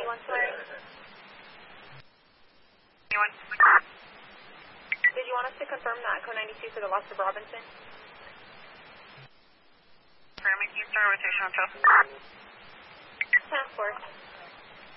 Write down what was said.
1, sorry. Did you want us to confirm that code 92 for the loss of Robinson? Confirming, can you start rotation on 12? 10-4.